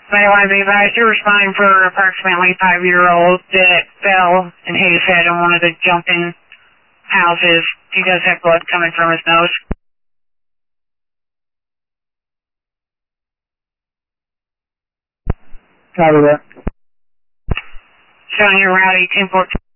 May I be advised you're responding for approximately 5-year-old that fell and hit his head on one of the jumping houses. He does have blood coming from his nose. Copy that. Showing your route 1814.